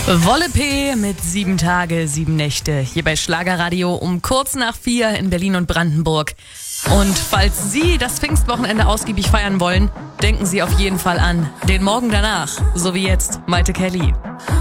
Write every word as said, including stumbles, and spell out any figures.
Wolle P mit sieben Tage, sieben Nächte. Hier bei Schlagerradio um kurz nach vier in Berlin und Brandenburg. Und falls Sie das Pfingstwochenende ausgiebig feiern wollen, denken Sie auf jeden Fall an den Morgen danach. So wie jetzt Maite Kelly.